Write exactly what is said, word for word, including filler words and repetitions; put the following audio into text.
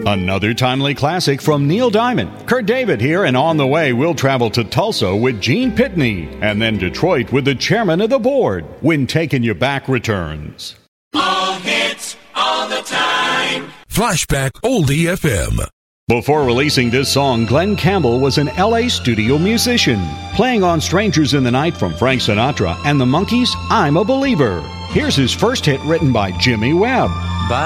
Another timely classic from Neil Diamond. Kurt David here, and on the way, we'll travel to Tulsa with Gene Pitney, and then Detroit with the chairman of the board when Taking You Back returns. All hits, all the time. Flashback Oldie F M. Before releasing this song, Glenn Campbell was an L A studio musician, playing on Strangers in the Night from Frank Sinatra and the Monkees' I'm a Believer. Here's his first hit written by Jimmy Webb.